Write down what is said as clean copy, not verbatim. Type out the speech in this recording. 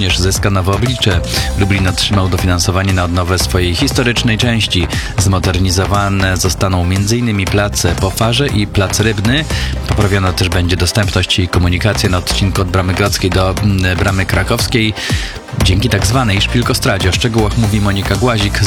również zyska nowe oblicze. Lublin otrzymał dofinansowanie na odnowę swojej historycznej części. Zmodernizowane zostaną m.in. plac po Farze i plac Rybny. Poprawiona też będzie dostępność i komunikacja na odcinku od Bramy Grodzkiej do Bramy Krakowskiej dzięki tak zwanej szpilkostradzie. O szczegółach mówi Monika Głazik